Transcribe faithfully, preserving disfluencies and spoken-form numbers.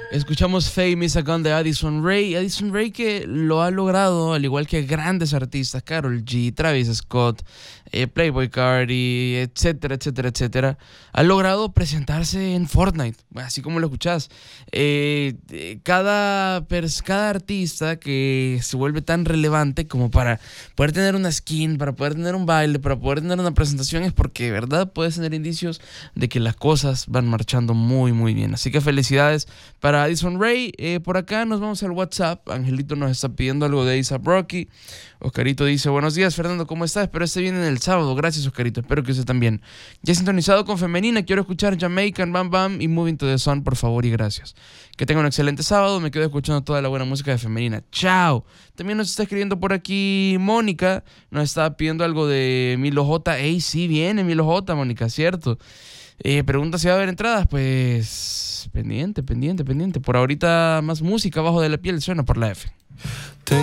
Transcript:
Escuchamos Famous Gun de Addison Rae. Addison Rae que lo ha logrado, al igual que grandes artistas, Karol G, Travis Scott, eh, Playboi Carti, etcétera, etcétera, etcétera, ha logrado presentarse en Fortnite, así como lo escuchás. Eh, cada, pers- cada artista que se vuelve tan relevante como para poder tener una skin, para poder tener un baile, para poder tener una presentación, es porque de verdad puedes tener indicios de que las cosas van marchando muy, muy bien. Así que felicidades para Addison Rae. Eh, por acá nos vamos al WhatsApp. Angelito nos está pidiendo algo de A$ap Rocky. Oscarito dice: buenos días, Fernando, ¿cómo estás? Espero esté bien en el sábado. Gracias, Oscarito, espero que usted también. Ya sintonizado con Femenina, quiero escuchar Jamaican, Bam Bam y Moving to the Sun, por favor y gracias. Que tenga un excelente sábado. Me quedo escuchando toda la buena música de Femenina. Chao. También nos está escribiendo por aquí Mónica. Nos está pidiendo algo de Milo J. Ey, sí, viene Milo J, Mónica, cierto. Eh, pregunta si va a haber entradas. Pues pendiente, pendiente, pendiente. Por ahorita más música abajo de la piel suena por la F.